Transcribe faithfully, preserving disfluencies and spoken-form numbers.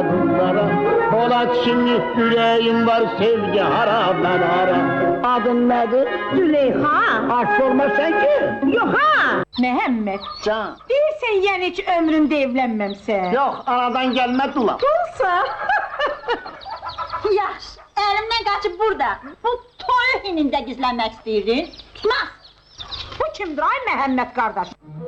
kadınlara. Polat şimdi yüreğim var sevgi haraben ara. Adın nedir? Züleyha! Aşk olma sen ki! Yok ha! Mehmet! Can! Değilsen yani hiç ömründe evlenmemsen! Yok, aradan gelme dula! Dursa! Yaş, elimden kaçıp burada, bu toyu hininde gizlenmek istiydin, tutmaz! Bu kimdir ay Mehmet kardeş?